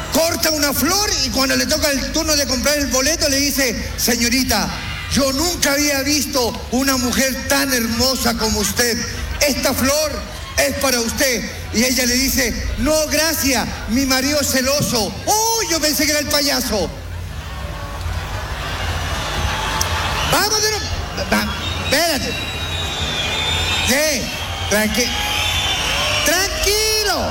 corta una flor y cuando le toca el turno de comprar el boleto le dice: señorita, yo nunca había visto una mujer tan hermosa como usted. Esta flor es para usted. Y ella le dice: no, gracias, mi marido es celoso. ¡Oh, yo pensé que era el payaso! Vamos de nuevo. Espérate. Sí, tranquilo.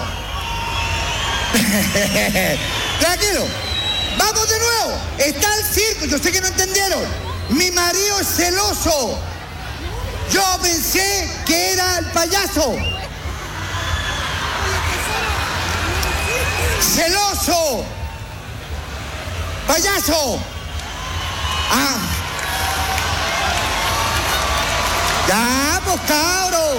Tranquilo. Vamos de nuevo. Está el circo. Yo sé que no entendieron. Mi marido es celoso. Yo pensé que era el payaso. Celoso. Payaso. Ah. Ya, pues, cabros.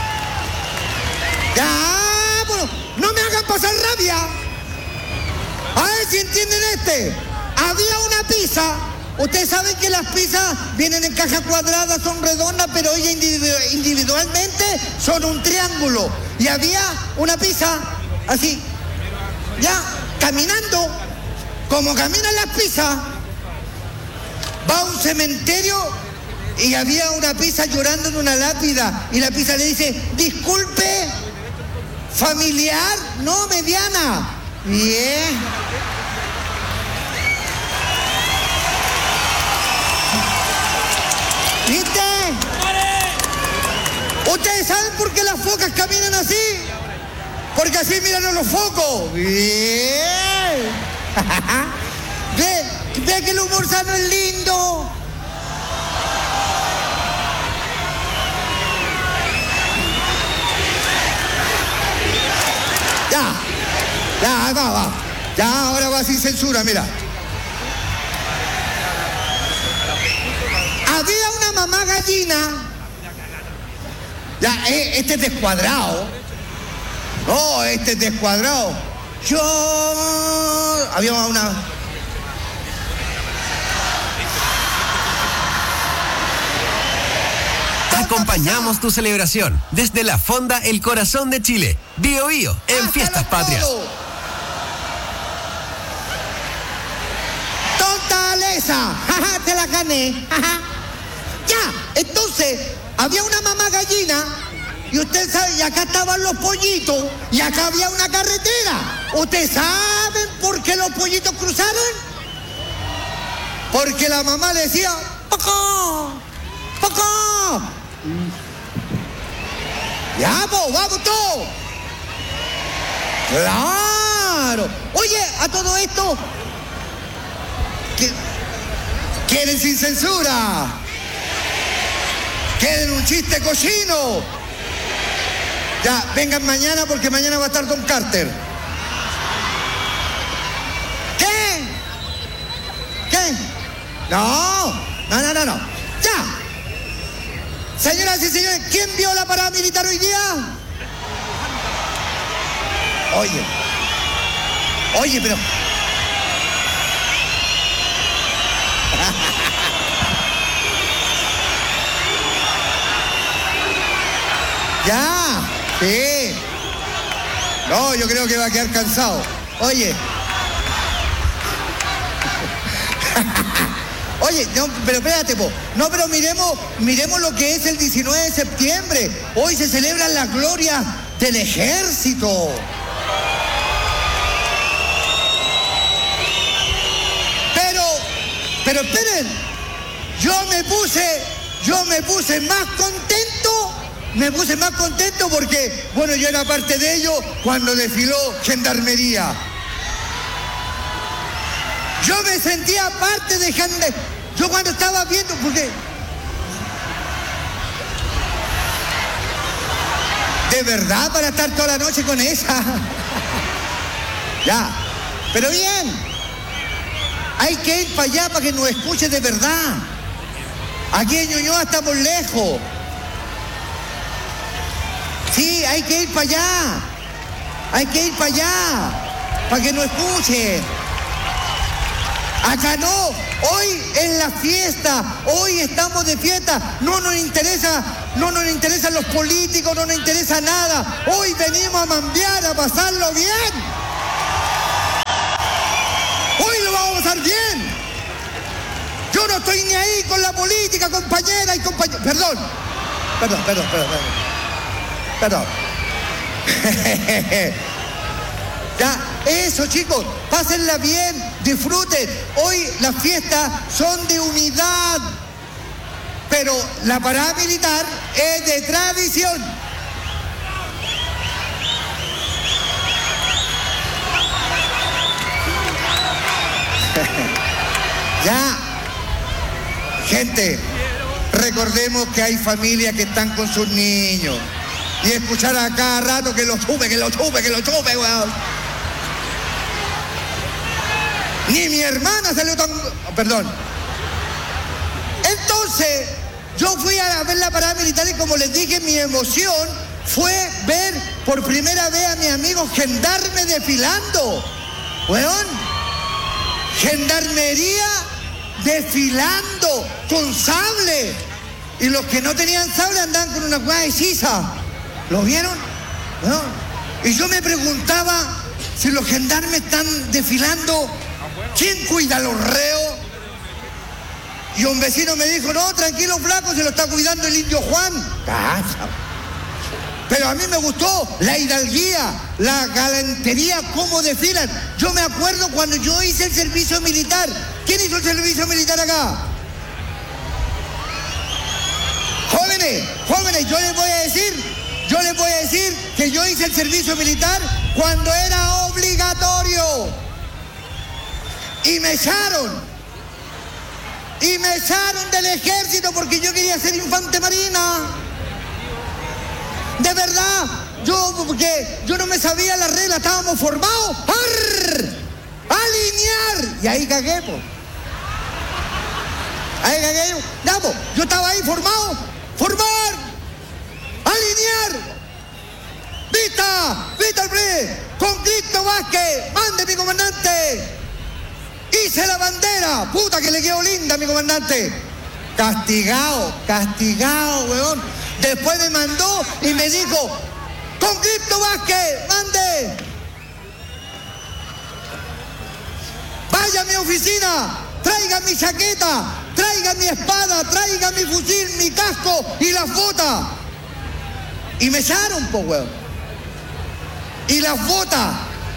Ya, pues, no me hagan pasar rabia. A ver si entienden este. Había una pizza. Ustedes saben que las pizzas vienen en caja cuadrada, son redondas, pero ellas individualmente son un triángulo. Y había una pizza así, ya, caminando, como caminan las pizzas, va a un cementerio y había una pizza llorando en una lápida. Y la pizza le dice: disculpe, familiar, no, mediana. Bien. ¿Viste? ¿Ustedes saben por qué las focas caminan así? Porque así miran a los focos. Bien. Ve que el humor sano es lindo. Ya, va. Ya, ahora va sin censura, mira. Había una mamá gallina. Ya, este es descuadrado. No, este es descuadrado. Había una... Acompañamos tu celebración desde la Fonda El Corazón de Chile. Bío Bío en Fiestas Patrias. ¡Tonta lesa! ¡Jaja, te la gané! ¡Jaja! Ya, entonces, había una mamá gallina y usted sabe, y acá estaban los pollitos y acá había una carretera. ¿Ustedes saben por qué los pollitos cruzaron? Porque la mamá le decía: ¡Poco! ¡Poco! Ya, pues, vamos todos. Claro. Oye, a todo esto, ¿quieren sin censura? ¿Quieren un chiste cochino? Ya, vengan mañana porque mañana va a estar Don Carter. ¿Qué? No. Ya. Señoras y señores, ¿quién vio la parada militar hoy día? Oye, pero... Ya, sí. No, yo creo que va a quedar cansado. Oye. Oye, no, pero espérate, po. No, pero miremos lo que es el 19 de septiembre. Hoy se celebran las glorias del ejército. Pero esperen, yo me puse más contento porque, bueno, yo era parte de ello cuando desfiló Gendarmería. Yo me sentía parte de Gendarmería. Yo cuando estaba viendo, porque de verdad para estar toda la noche con esa. Ya, pero bien. Hay que ir para allá para que nos escuche de verdad. Aquí en Ñuñoa estamos lejos. Sí, hay que ir para allá. Para que nos escuche. Acá no. Hoy es la fiesta. Hoy estamos de fiesta. No nos interesan los políticos, no nos interesa nada. Hoy venimos a mambear, a pasarlo bien. pasar bien. Yo no estoy ni ahí con la política, compañera y compañeros. Perdón. Ya, eso, chicos, pásenla bien, disfruten. Hoy las fiestas son de unidad, pero la parada militar es de tradición. Ya, gente, recordemos que hay familias que están con sus niños y escuchar a cada rato que lo chupe, weón. Ni mi hermana salió tan... Perdón. Entonces, yo fui a ver la parada militar y como les dije, mi emoción fue ver por primera vez a mis amigos gendarme desfilando. Weón, gendarmería desfilando con sable. Y los que no tenían sable andaban con una hueá de sisa. ¿Lo vieron? ¿No? Y yo me preguntaba, si los gendarmes están desfilando, ¿quién cuida a los reos? Y un vecino me dijo, no, tranquilo, flaco, se lo está cuidando el indio Juan. ¡Cacha! Pero a mí me gustó la hidalguía, la galantería, cómo desfilan. Yo me acuerdo cuando yo hice el servicio militar. ¿Quién hizo el servicio militar acá? Jóvenes, yo les voy a decir que yo hice el servicio militar cuando era obligatorio. Y me echaron del ejército porque yo quería ser infante marina. De verdad, porque yo no me sabía la regla, estábamos formados. ¡Arr! ¡Alinear! Y ahí cagué, po. Ya, po. Yo estaba ahí formado. ¡Formar! ¡Alinear! ¡Vista el PRI! ¡Con Cristo Vázquez! ¡Mande, mi comandante! ¡Hice la bandera! ¡Puta que le quedó linda, mi comandante! Castigado, weón. Después me mandó y me dijo, con Cristo Vázquez, mande. Vaya a mi oficina, traiga mi chaqueta, traiga mi espada, traiga mi fusil, mi casco y las botas. Y me echaron, po, weón. Y las botas.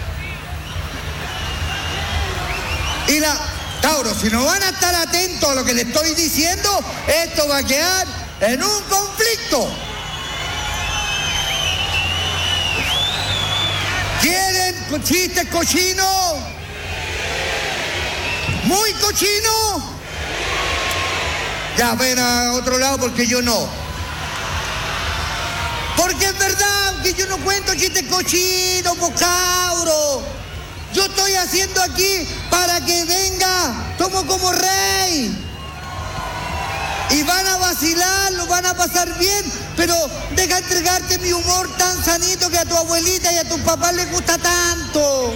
Cabros, si no van a estar atentos a lo que les estoy diciendo, esto va a quedar en un conflicto. ¿Quieren chistes cochinos? ¿Muy cochinos? Ya ven a otro lado porque yo no. Porque es verdad que yo no cuento chistes cochinos, po, cabros. Yo estoy haciendo aquí para que venga como rey. Y van a vacilar, lo van a pasar bien, pero deja entregarte mi humor tan sanito que a tu abuelita y a tu papá les gusta tanto.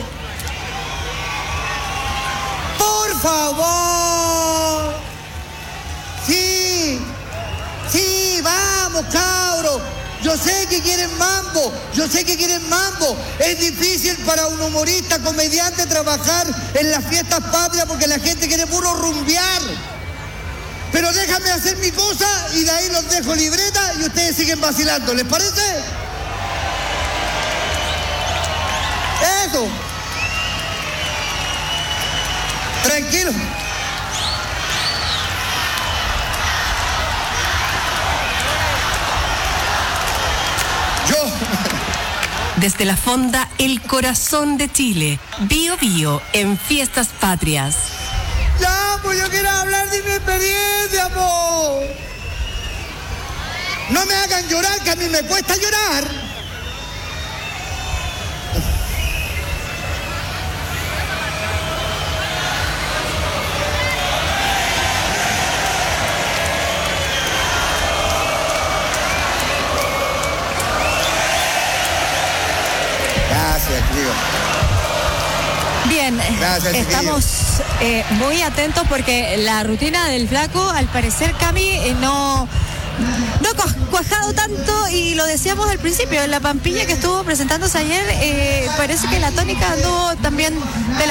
Por favor. Sí, vamos, cabros. Yo sé que quieren mambo. Es difícil para un humorista, comediante, trabajar en las fiestas patrias porque la gente quiere puro rumbear. Pero déjame hacer mi cosa y de ahí los dejo libreta y ustedes siguen vacilando. ¿Les parece? Eso. Tranquilo. Desde la Fonda El Corazón de Chile, Bio Bio en Fiestas Patrias. Ya, pues yo quiero hablar de mi experiencia, po. No me hagan llorar, que a mí me cuesta llorar. Bien, gracias, estamos muy atentos porque la rutina del flaco, al parecer, Cami, no ha cuajado tanto, y lo decíamos al principio, en la Pampilla que estuvo presentándose ayer, parece que la tónica anduvo también de la